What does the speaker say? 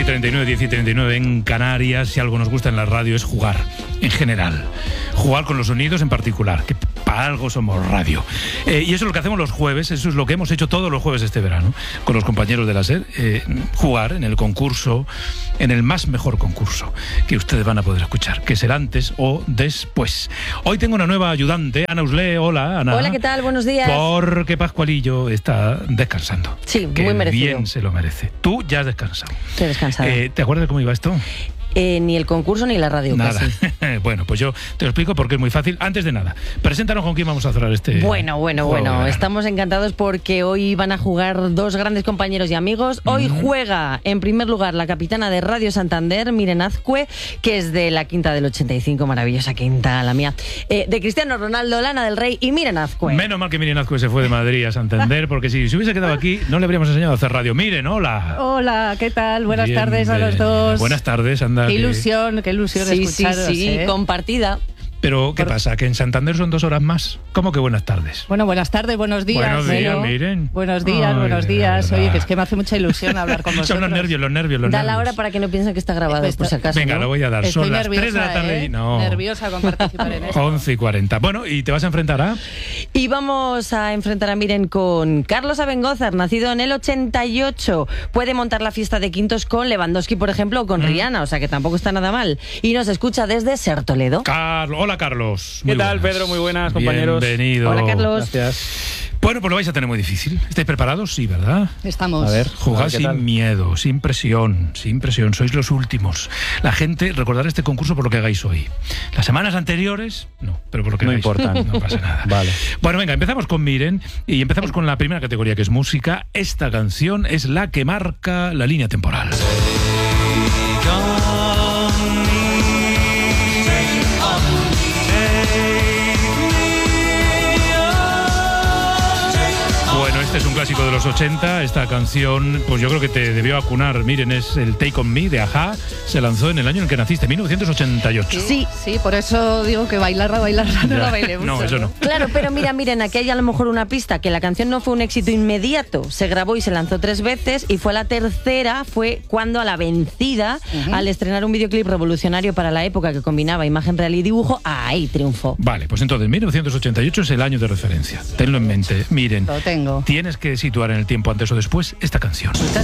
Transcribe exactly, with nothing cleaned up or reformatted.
treinta y nueve, diez y treinta y nueve en Canarias. Si algo nos gusta en la radio es jugar, en general. Jugar con los sonidos en particular, que para algo somos radio. Eh, y eso es lo que hacemos los jueves, eso es lo que hemos hecho todos los jueves este verano, con los compañeros de la SER, eh, jugar en el concurso, en el más mejor concurso que ustedes van a poder escuchar, que será antes o después. Hoy tengo una nueva ayudante, Ana Usle. Hola, Ana. Hola, ¿qué tal? Buenos días. Porque Pascualillo está descansando. Sí, que muy merecido. Bien se lo merece. Tú ya has descansado. Estoy descansada. Eh, ¿Te acuerdas de cómo iba esto? Eh, ni el concurso ni la radio. Nada. Casi. Bueno, pues yo te lo explico porque es muy fácil. Antes de nada, preséntanos con quién vamos a cerrar este. Bueno, bueno, bueno. Estamos encantados porque hoy van a jugar dos grandes compañeros y amigos. Hoy mm. juega, en primer lugar, la capitana de Radio Santander, Miren Azcue, que es de la quinta del ochenta y cinco, maravillosa quinta, la mía, eh, de Cristiano Ronaldo, Lana del Rey y Miren Azcue. Menos mal que Miren Azcue se fue de Madrid a Santander, porque si se hubiese quedado aquí, no le habríamos enseñado a hacer radio. Miren, hola. Hola, ¿qué tal? Buenas Bien, tardes a los dos. Buenas tardes, anda. Qué ilusión, qué ilusión sí, escucharos. Sí, sí, ¿eh? compartida. Pero, ¿qué Por... pasa? ¿Que en Santander son dos horas más? ¿Cómo que buenas tardes? Bueno, buenas tardes, buenos días. Buenos días, bueno, miren. Buenos días, Ay, buenos días. verdad. Oye, que es que me hace mucha ilusión hablar con vosotros. Son los nervios, los nervios, los Da nervios. la hora para que no piensen que está grabado, Esto... por si acaso. Venga, ¿no? lo voy a dar. Estoy Son las nerviosa, tres de la tarde ¿eh? y no. Nerviosa con participar en esto. once y cuarenta. Bueno, ¿y te vas a enfrentar a? Y vamos a enfrentar a Miren con Carlos Abengózar, nacido en el ochenta y ocho. Puede montar la fiesta de quintos con Lewandowski, por ejemplo, o con mm. Rihanna, o sea que tampoco está nada mal. Y nos escucha desde Ser Toledo. Carlos. Hola, Carlos. ¿Qué Muy tal, buenas. Pedro? Muy buenas, compañeros. Bienvenido. Hola, Carlos. Gracias. Bueno, pues lo vais a tener muy difícil. ¿Estáis preparados? Sí, ¿verdad? Estamos. A ver, Jugad a ver, ¿qué sin tal? miedo, sin presión, sin presión. Sois los últimos. La gente recordará este concurso por lo que hagáis hoy. Las semanas anteriores, no, pero por lo que No hagáis. importa. No pasa nada. Vale. Bueno, venga, empezamos con Miren y empezamos con la primera categoría, que es música. Esta canción es la que marca la línea temporal. Bueno, este es un clásico de los ochenta. Esta canción, pues yo creo que te debió acunar. Miren, es el Take On Me de A H A. Se lanzó en el año en el que naciste, mil novecientos ochenta y ocho. Sí, sí, por eso digo que bailarla, bailarla, no la bailemos. No, eso no. Claro, pero mira, miren, aquí hay a lo mejor una pista, que la canción no fue un éxito inmediato, se grabó y se lanzó tres veces, y fue la tercera, fue cuando a la vencida, uh-huh. al estrenar un videoclip revolucionario para la época que combinaba imagen real y dibujo, ahí triunfó. Vale, pues entonces mil novecientos ochenta y ocho es el año de referencia. Tenlo en mente. Miren, Lo tengo. tienes que situar en el tiempo antes o después esta canción.